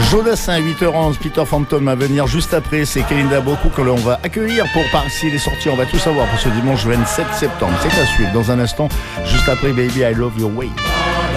Jodassin à 8h11, Peter Phantom à venir juste après, c'est Kevin Dabrocou que l'on va accueillir pour par s'il est sorti, on va tout savoir pour ce dimanche 27 septembre. C'est à suivre dans un instant, juste après Baby I Love Your Way.